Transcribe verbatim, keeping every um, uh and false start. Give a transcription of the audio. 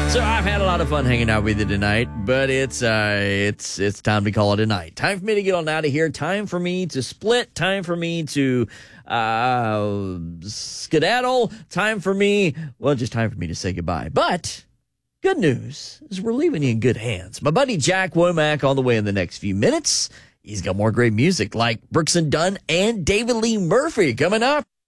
So I've had a lot of fun hanging out with you tonight, but it's uh, it's it's time to call it a night. Time for me to get on out of here. Time for me to split. Time for me to uh, skedaddle. Time for me, well, just time for me to say goodbye. But good news is we're leaving you in good hands. My buddy Jack Womack on the way in the next few minutes. He's got more great music like Brooks and Dunn and David Lee Murphy coming up.